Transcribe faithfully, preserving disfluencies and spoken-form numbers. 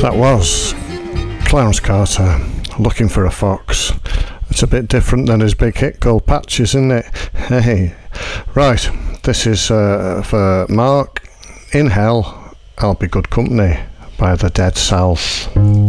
That was Clarence Carter, Looking for a Fox. It's a bit different than his big hit Gold Patches, isn't it? Hey, right, this is uh, for Mark. In Hell, I'll Be Good Company by the Dead South.